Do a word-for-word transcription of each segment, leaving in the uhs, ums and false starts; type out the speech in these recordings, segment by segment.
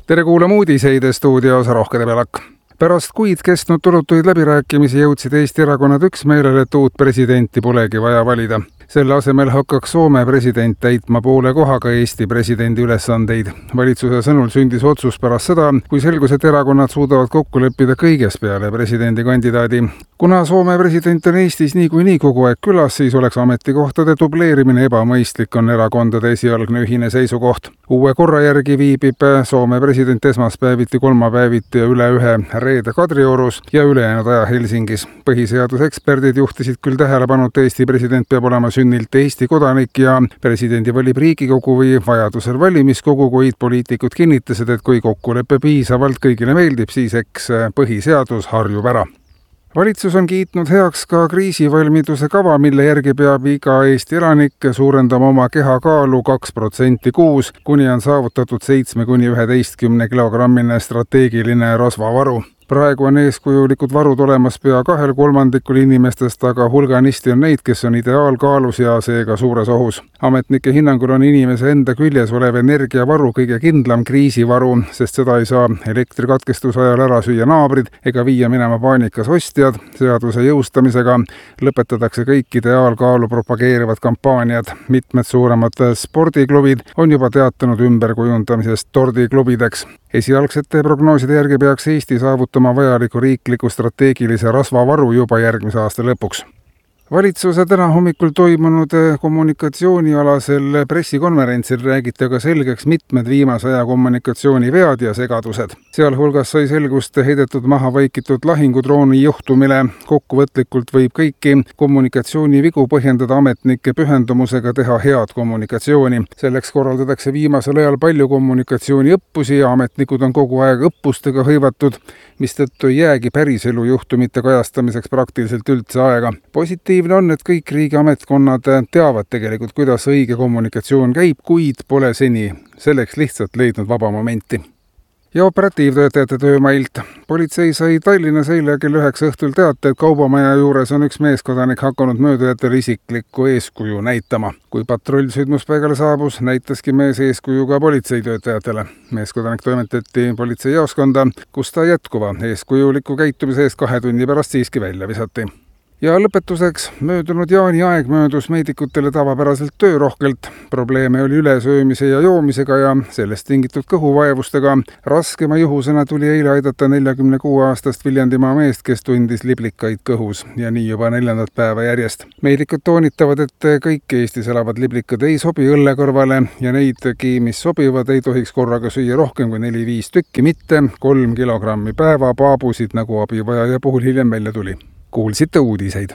Tere kuulama uudiseid stuudios Rohke Debelak. Pärast kuid kestnud tulutuid läbirääkimisi jõudsid Eesti erakonnad üksmeelele, et uut presidenti polegi vaja valida. Selle asemel hakkaks Soome president täitma poole kohaga Eesti presidendi ülesandeid. Valitsuse sõnul sündis otsus pärast seda, kui selgus, et erakonnad suudavad kokku leppida kõiges peale presidendi kandidaadi. Kuna Soome president on Eestis niikuinii kogu aeg külas, siis oleks ametikohtade dubleerimine ebamõistlik, on erakondade esialgne ühine seisukoht. Uue korra järgi viibib Soome president esmaspäeviti, kolmapäeviti ja üle ühe reede Kadriorus ja ülejäänud aja Helsingis. Põhiseaduseksperdid juhtisid küll tähelepanu, et Eesti president peab olema sünnilt Eesti kodanik ja presidendi valib Riigikogu või vajadusel valimiskogu, kuid poliitikud kinnitasid, et kui kokkulepe piisavalt kõigile meeldib, siis eks põhiseadus harjub ära. Valitsus on kiitnud heaks ka kriisivalmiduse kava, mille järgi peab iga Eesti elanik suurendama oma kehakaalu kaks protsenti kuus, kuni on saavutatud seitsme kuni üheteistkümne kilogrammine strateegiline rasvavaru. Praegu on eeskujulikud varud olemas pea kahel kolmandikul inimestest, aga hulganisti on neid, kes on ideaalkaalus ja seega suures ohus. Ametnike hinnangul on inimese enda küljes olev energiavaru kõige kindlam kriisivaru, sest seda ei saa elektrikatkestuse ajal ära süüa naabrid ega viia minema paanikas ostjad. Seaduse jõustamisega lõpetatakse kõik ideaalkaalu propageerivad kampaaniad. Mitmed suuremad spordiklubid on juba teatanud ümberkujundamisest tordiklubideks. Esialgsete prognooside järgi peaks Eesti saavutama vajaliku riikliku strateegilise rasvavaru juba järgmise aasta lõpuks. Valitsuse täna hommikul toimunud kommunikatsioonialasel pressikonverentsil räägiti aga selgeks mitmed viimase aja kommunikatsioonivead ja segadused. Sealhulgas sai selgust heidetud maha vaikitud lahingudrooni juhtumile. Kokkuvõtlikult võib kõiki kommunikatsioonivigu põhjendada ametnike pühendumusega teha head kommunikatsiooni. Selleks korraldatakse viimasel ajal palju kommunikatsiooniõppusi ja ametnikud on kogu aeg õppustega hõivatud, mistõttu ei jäägi päriselu juhtumite kajastamiseks praktiliselt üldse aega. Positiivne on, et kõik riigiametkonnad teavad tegelikult, kuidas õige kommunikatsioon käib, kuid pole seni selleks lihtsalt leidnud vaba momenti. Ja operatiivtöötajate töömailt. Politsei sai Tallinnas eile kell üheksa õhtul teate, et kaubamaja juures on üks meeskodanik hakanud möödujatele isiklikku eeskuju näitama. Kui patrull sündmuspaigale saabus, näitaski mees eeskuju ka politseitöötajatele. Meeskodanik toimetati politseijaoskonda, kus ta jätkuva eeskujuliku käitumise eest kahe tunni pärast siiski välja visati. Ja lõpetuseks, möödunud jaani aeg möödus meedikutele tavapäraselt töörohkelt. Probleeme oli ülesöömise ja joomisega ja sellest tingitud kõhuvaevustega. Raskema juhusena tuli eile aidata neljakümne kuue aastast Viljandimaa meest, kes tundis liblikaid kõhus ja nii juba neljandat päeva järjest. Meedikud toonitavad, et kõik Eestis elavad liblikad ei sobi õlle kõrvale ja neidki, mis sobivad, ei tohiks korraga süüa rohkem kui neli viis tükki, mitte kolm kilogrammi päeva paabusid, nagu abivajaja puhul hiljem välja tuli. Kuulsite uudiseid.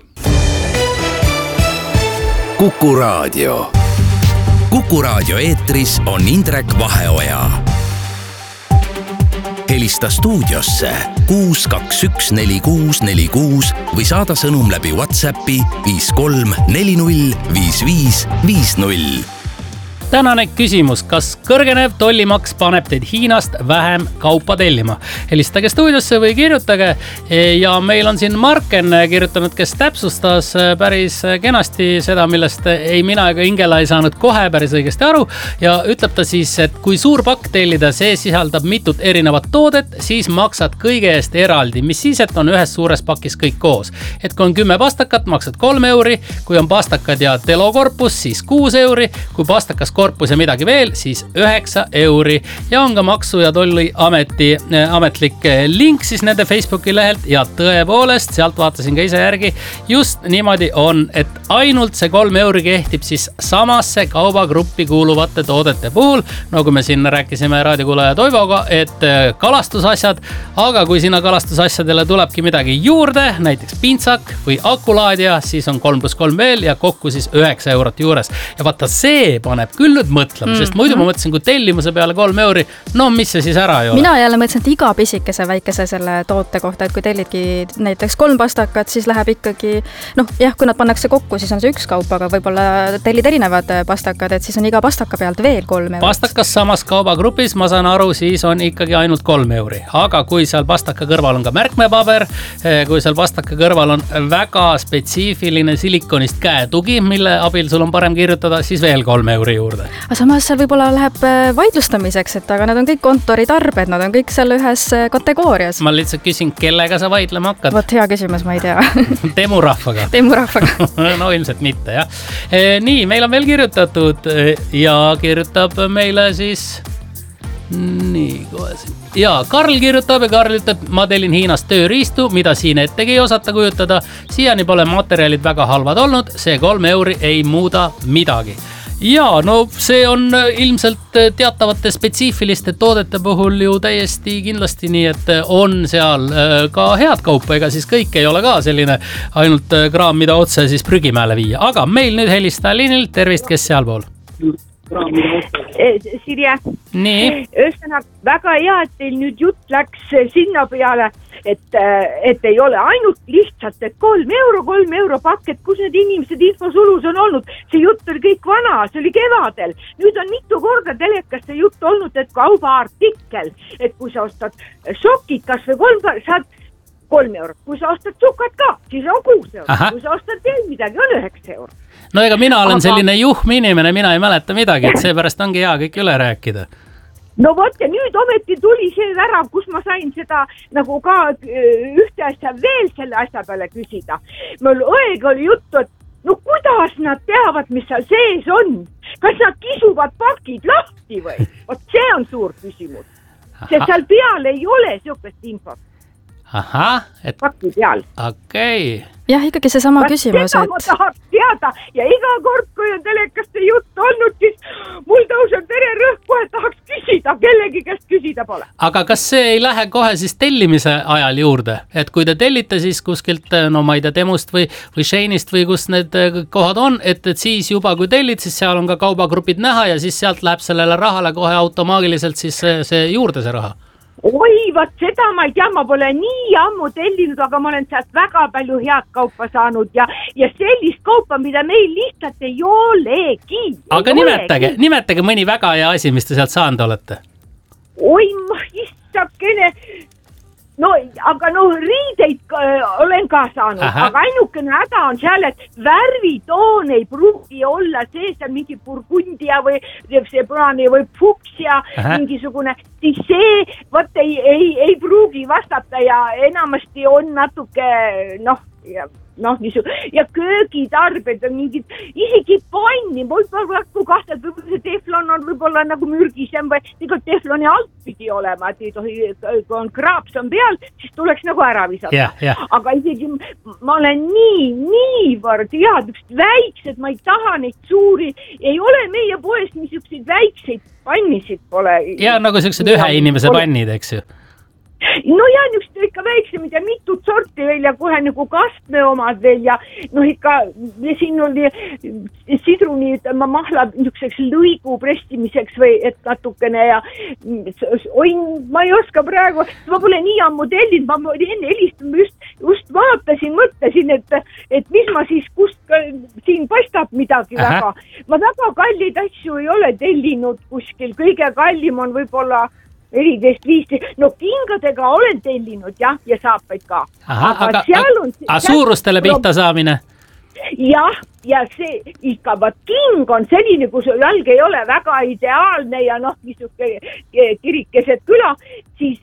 Kuku Raadio. Kuku Raadio eetris on Indrek Vaheoja. Helista stuudiosse kuus kaks üks neli kuus neli kuus või saada sõnum läbi WhatsAppi viis kolm neli null viis viis viis null. Tänane küsimus, kas kõrgenev tollimaks paneb teid Hiinast vähem kaupa tellima? Helistage stuudiosse või kirjutage ja meil on siin Marken kirjutanud, kes täpsustas päris kenasti seda, millest ei mina ega Ingela ei saanud kohe päris õigesti aru ja ütleb ta siis, et kui suur pakk tellida, see sisaldab mitut erinevat toodet, siis maksad kõige eest eraldi, mis siis, et on ühes suures pakis kõik koos. Et kui on kümme pastakat, maksad kolm euri, kui on pastakad ja telokorpus, siis kuus euri, kui pastakas korpus ja midagi veel, siis üheksa euri ja on ka maksu- ja tolliameti ametlik link siis nende Facebooki lehelt ja tõepoolest, sealt vaatasin ka ise järgi, just niimoodi on, et ainult see kolm euri kehtib siis samasse kaubagruppi kuuluvate toodete puhul, nagu me siin rääkisime raadiokuulaja Toivoga, et kalastusasjad, aga kui sinna kalastusasjadele tulebki midagi juurde, näiteks pintsak või akulaadja, siis on kolm pluss kolm veel ja kokku siis üheksa eurot juures. Ja vaata, see paneb küll nüüd mõtlema, sest muidu ma mõtlesin, kui tellimuse peale kolm euri, no mis see siis ära ei ole? Mina jälle mõtlesin, et iga pisikese väikese selle toote kohta, et kui tellidki näiteks kolm pastakat, siis läheb ikkagi, noh jah, kui nad pannakse kokku, siis on see üks kaup, aga võib-olla tellid erinevad pastakad, et siis on iga pastaka pealt veel kolm eurot. Pastakas samas kaubagrupis, ma saan aru, siis on ikkagi ainult kolm euri. Aga kui seal pastaka kõrval on ka märkmepaber, kui seal pastaka kõrval on väga spetsiifiline silikonist käetugi, mille abil sul on parem kirjutada, siis veel kolm euri juurde. juurde. Aga samas seal võib-olla läheb vaidlustamiseks, et aga nad on kõik kontoritarbed, nad on kõik seal ühes kategoorias. Ma lihtsalt küsin, kellega sa vaidlema hakkad? Vot hea küsimus, ma ei tea. Temurahvaga. Temurahvaga. No ilmselt mitte, jah. Nii, meil on veel kirjutatud ja kirjutab meile siis... Nii, kohe siin. Ja Karl kirjutab ja Karl ütleb, ma tellin Hiinast tööriistu, mida siin ettegi ei osata kujutada. Siiani pole materjalid väga halvad olnud, see kolm euri ei muuda midagi. Ja, no see on ilmselt teatavate spetsiifiliste toodete puhul ju täiesti kindlasti nii, et on seal ka head kaupa, ega siis kõik ei ole ka selline ainult kraam, mida otse siis prügimäele viia. Aga meil nüüd helistada Liinil, tervist, kes sealpool? Sirje, ühesõnaga väga hea, et teil nüüd jutt läks sinna peale, et, et ei ole ainult lihtsalt, et kolm euro, kolm euro pakket, kus need inimesed infosulus on olnud. See jutt oli kõik vana, see oli kevadel. Nüüd on mitu korda telekas see jutt olnud, et kaubaartikkel, et kui sa ostad šokid kas või kolm, saad kolm eurot. Kui sa ostad sukat ka, siis on kuus eurot. Aha. Kui sa ostad veel midagi, on üheksa eurot. No ega mina olen Aga... selline juhm inimene, mina ei mäleta midagi, et seepärast ongi hea kõik üle rääkida. No vot, ja nüüd ometi tuli see ära, kus ma sain seda nagu ka ühte asja veel selle asja peale küsida. Mul õega oli juttu, et no kuidas nad teavad, mis seal sees on? Kas nad kisuvad pakid lahti või? Vot see on suur küsimus. See seal peal ei ole siukest infot. Ahah, et... Pakki peal. Okei. Okay. Jah, ikkagi see sama küsimus, et... ma tahaks teada ja iga kord, kui on telekaste jutt olnud, siis mul tõuseb vererõhk, kohe tahaks küsida, kellegi käest küsida pole. Aga kas see ei lähe kohe siis tellimise ajal juurde? Et kui te tellite siis kuskilt, no ma ei tea, Temust või, või Shane'ist või kus need kohad on, et, et siis juba kui tellid, siis seal on ka kaubagrupid näha ja siis sealt läheb sellele rahale kohe automaagiliselt siis see, see juurde see raha. Oi, vaat seda ma ei tea, ma pole nii ammu tellinud, aga ma olen sealt väga palju head kaupa saanud ja, ja sellist kaupa, mida meil lihtsalt ei olegi. Aga ei nimetage, olegi. nimetage mõni väga hea asi, mis te sealt saanud olete. Oi, ma istakene... No, aga no riideid äh, olen ka saanud, Aha. aga ainukene häda on seal, et värvitoon ei pruugi olla sees, on mingi burgundia või see punane või fuksia, mingisugune, siis see võt ei, ei, ei pruugi vastata ja enamasti on natuke, noh, ja, noh, niisugune, ja köögitarbed on mingid, isegi panni, võib-olla kui kahtad, võib-olla see teflon on võib-olla nagu mürgisem või ega tefloni alt pidi olema, et ei tohi, kui on kraaps on peal, siis tuleks nagu ära visata. Yeah, yeah. Aga isegi ma olen nii, niivõrd head, üks väiksed, ma ei taha neid suuri, ei ole meie poes niisuguseid väikseid pannisid pole. Ja nagu sellised ühe inimese pannid, eks ju? No ja niisugused ikka väiksemid ja mitut sorti veel ja kohe nagu kastme omad veel ja noh ikka siin oli sidruni ma mahla niisuguseks lõigu prestimiseks või et natukene ja oi, ma ei oska praegu, ma pole nii ammu tellinud, ma enne helistama just, just vaatasin, mõtlesin, et, et mis ma siis, kust siin paistab midagi Aha. väga. Ma väga kallid asju ei ole tellinud kuskil, kõige kallim on võib-olla neliteist viisteist, no kingadega olen tellinud jah, ja saapaid ka. Aha, aga, aga, on, aga suurustele pihta saamine? Jah, ja see ikka, vaat king on selline, kus jalg ei ole väga ideaalne ja noh, niisugune kirikeset küla, siis,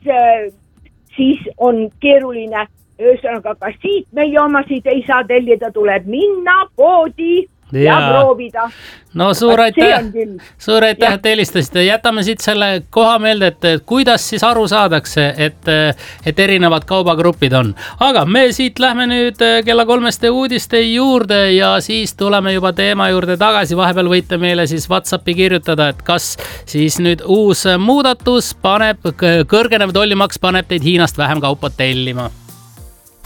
siis on keeruline. Ühesõnaga, ka siit meie omasid ei saa tellida, tuleb minna poodi ja, ja proovida. No suur aitäh, suur aitäh, et helistasite. Jätame siit selle koha meelde, et kuidas siis aru saadakse, et, et erinevad kaubagrupid on. Aga me siit lähme nüüd kella kolmeste uudiste juurde ja siis tuleme juba teema juurde tagasi. Vahepeal võite meile siis WhatsAppi kirjutada, et kas siis nüüd uus muudatus paneb, kõrgenev tollimaks paneb teid Hiinast vähem kaupa tellima.